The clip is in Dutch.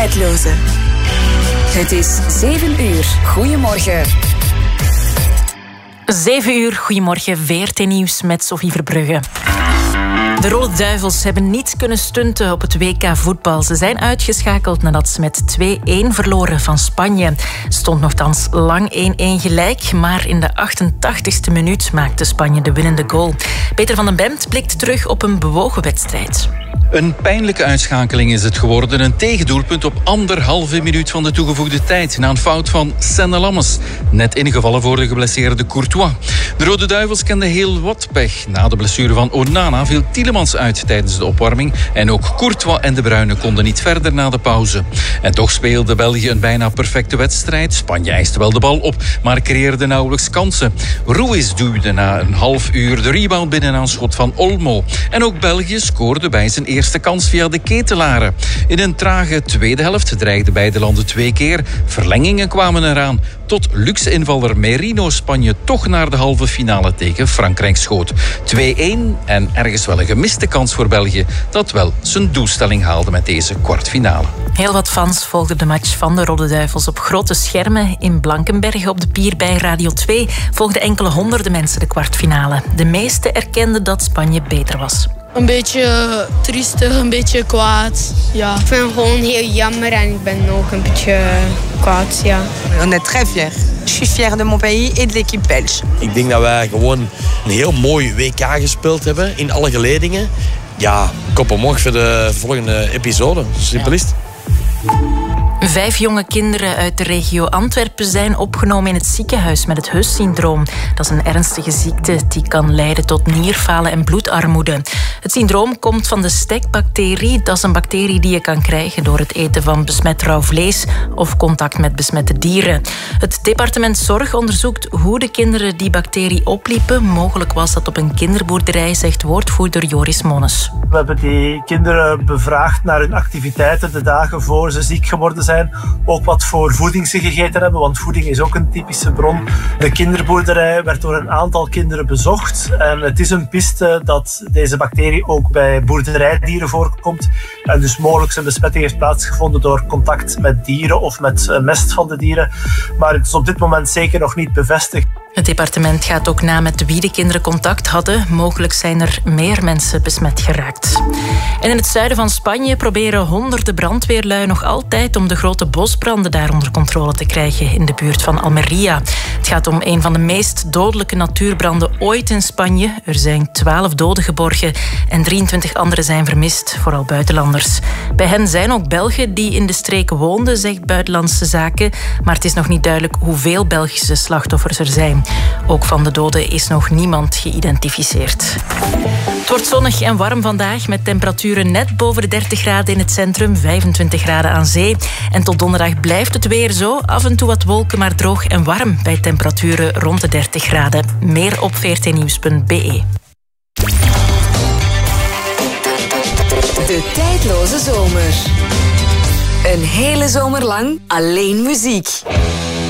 tijdloze. Het is 7 uur. Goedemorgen. 7 uur, goedemorgen, VRT Nieuws met Sophie Verbrugge. De Rode Duivels hebben niet kunnen stunten op het WK voetbal. Ze zijn uitgeschakeld nadat ze met 2-1 verloren van Spanje. Stond nogthans lang 1-1 gelijk, maar in de 88ste minuut maakte Spanje de winnende goal. Peter van den Bemt blikt terug op een bewogen wedstrijd. Een pijnlijke uitschakeling is het geworden. Een tegendoelpunt op 1,5 minuut van de toegevoegde tijd. Na een fout van Senne Lammes. Net ingevallen voor de geblesseerde Courtois. De Rode Duivels kenden heel wat pech. Na de blessure van Onana viel Tielemans uit tijdens de opwarming. En ook Courtois en De Bruyne konden niet verder na de pauze. En toch speelde België een bijna perfecte wedstrijd. Spanje eiste wel de bal op, maar creëerde nauwelijks kansen. Ruiz duwde na een half uur de rebound binnen aan schot van Olmo. En ook België scoorde bij zijn eerste kans via de Ketelaren. In een trage tweede helft dreigden beide landen 2 keer. Verlengingen kwamen eraan. Tot luxe invaller Merino Spanje toch naar de halve finale tegen Frankrijk schoot. 2-1 en ergens wel een gemiste kans voor België, dat wel zijn doelstelling haalde met deze kwartfinale. Heel wat fans volgden de match van de Rode Duivels op grote schermen. In Blankenberge op de pier bij Radio 2 volgden enkele honderden mensen de kwartfinale. De meesten erkenden dat Spanje beter was. Een beetje triestig, een beetje kwaad. Ja. Ik vind het gewoon heel jammer en ik ben ook een beetje kwaad. Ja. On est très fiers. Je suis fier de mon pays et de l'équipe belge. Ik denk dat wij gewoon een heel mooi WK gespeeld hebben in alle geledingen. Ja, kop omhoog voor de volgende episode. Simpel is het. 5 jonge kinderen uit de regio Antwerpen zijn opgenomen in het ziekenhuis met het Hus-syndroom. Dat is een ernstige ziekte die kan leiden tot nierfalen en bloedarmoede. Het syndroom komt van de stekbacterie. Dat is een bacterie die je kan krijgen door het eten van besmet rauw vlees of contact met besmette dieren. Het departement Zorg onderzoekt hoe de kinderen die bacterie opliepen. Mogelijk was dat op een kinderboerderij, zegt woordvoerder Joris Monnes. We hebben die kinderen bevraagd naar hun activiteiten de dagen voor ze ziek geworden zijn. Ook wat voor voeding ze gegeten hebben, want voeding is ook een typische bron. De kinderboerderij werd door een aantal kinderen bezocht. En het is een piste dat deze bacterie ook bij boerderijdieren voorkomt. En dus mogelijk een besmetting heeft plaatsgevonden door contact met dieren of met mest van de dieren. Maar het is op dit moment zeker nog niet bevestigd. Het departement gaat ook na met wie de kinderen contact hadden. Mogelijk zijn er meer mensen besmet geraakt. En in het zuiden van Spanje proberen honderden brandweerlui nog altijd om de grote bosbranden daar onder controle te krijgen in de buurt van Almería. Het gaat om een van de meest dodelijke natuurbranden ooit in Spanje. Er zijn 12 doden geborgen en 23 anderen zijn vermist, vooral buitenlanders. Bij hen zijn ook Belgen die in de streek woonden, zegt Buitenlandse Zaken. Maar het is nog niet duidelijk hoeveel Belgische slachtoffers er zijn. Ook van de doden is nog niemand geïdentificeerd. Het wordt zonnig en warm vandaag met temperaturen net boven de 30 graden in het centrum, 25 graden aan zee. En tot donderdag blijft het weer zo. Af en toe wat wolken, maar droog en warm bij temperaturen rond de 30 graden. Meer op vrtnieuws.be. De tijdloze zomer. Een hele zomer lang alleen muziek.